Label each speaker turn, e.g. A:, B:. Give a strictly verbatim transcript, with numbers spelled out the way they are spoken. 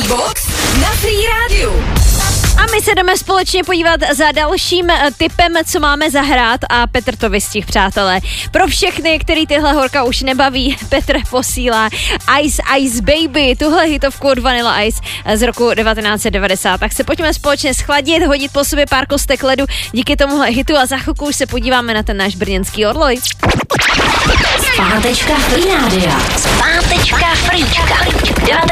A: Box na Free Rádiu.
B: A my se jdeme společně podívat za dalším tipem, co máme zahrát a Petr to vystihl, přátelé. Pro všechny, který tyhle horka už nebaví, Petr posílá Ice Ice Baby, tuhle hitovku od Vanilla Ice z roku devatenáct set devadesát. Tak se pojďme společně schladit, hodit po sobě pár kostek ledu díky tomuhle hitu a za chvilku už se podíváme na ten náš brněnský orloj.
C: Zpátečka Free Rádia. Zpátečka Freečka.